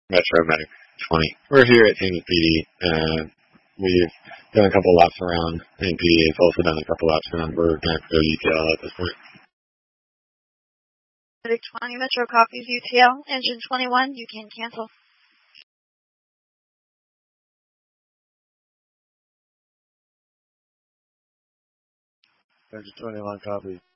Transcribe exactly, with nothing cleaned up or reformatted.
Metro Medic twenty. We're here at Haines P D. Uh, we've done a couple laps around Haines P D. It's also done a couple laps around. We're going to go U T L at this point. Medic twenty, Metro copies U T L. Engine twenty-one, you can cancel. Engine twenty-one, copy.